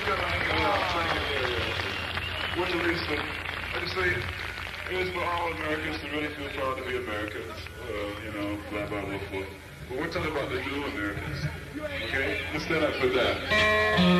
What do they say? I just say, it is for all Americans to really feel proud to be Americans. Blah, blah, blah, blah. But we're talking about the new Americans. Okay? Let's stand up for that.